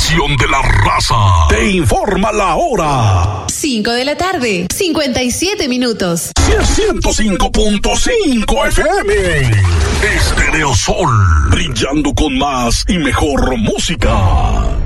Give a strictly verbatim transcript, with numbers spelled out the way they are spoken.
estación de la raza. Te informa la hora. cinco de la tarde, cincuenta y siete minutos. ciento cinco punto cinco F M. Stereo Sol, brillando con más y mejor música.